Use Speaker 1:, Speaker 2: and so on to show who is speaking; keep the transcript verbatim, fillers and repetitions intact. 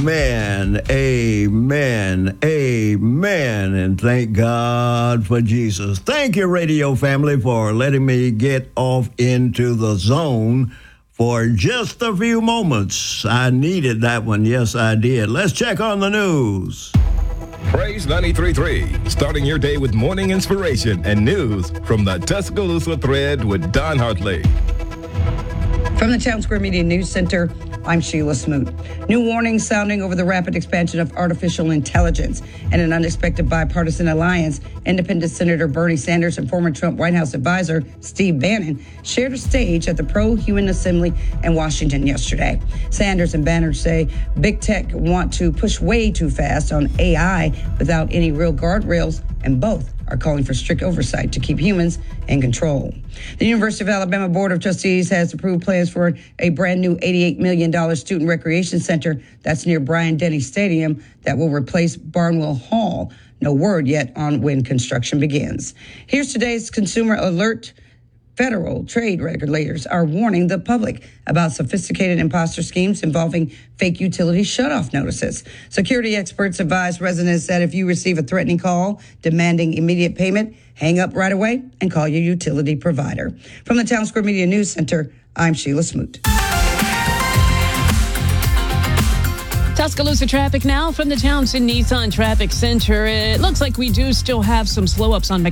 Speaker 1: Amen, amen, amen, and thank God for Jesus. Thank you, radio family, for letting me get off into the zone for just a few moments. I needed that one. Yes, I did. Let's check on the news.
Speaker 2: Praise ninety-three point three, starting your day with morning inspiration and news from the Tuscaloosa Thread with Don Hartley.
Speaker 3: From the Town Square Media News Center, I'm Sheila Smoot. New warnings sounding over the rapid expansion of artificial intelligence and an unexpected bipartisan alliance. Independent Senator Bernie Sanders and former Trump White House advisor Steve Bannon shared a stage at the Pro-Human Assembly in Washington yesterday. Sanders and Bannon say big tech want to push way too fast on A I without any real guardrails, and both are calling for strict oversight to keep humans in control. The University of Alabama Board of Trustees has approved plans for a brand new eighty-eight million dollars student recreation center that's near Bryant-Denny Stadium that will replace Barnwell Hall. No word yet on when construction begins. Here's today's Consumer Alert. Federal trade regulators are warning the public about sophisticated imposter schemes involving fake utility shutoff notices. Security experts advise residents that if you receive a threatening call demanding immediate payment, hang up right away and call your utility provider. From the Town Square Media News Center, I'm Sheila Smoot.
Speaker 4: Tuscaloosa traffic now from the Townsend Nissan Traffic Center. It looks like we do still have some slow ups on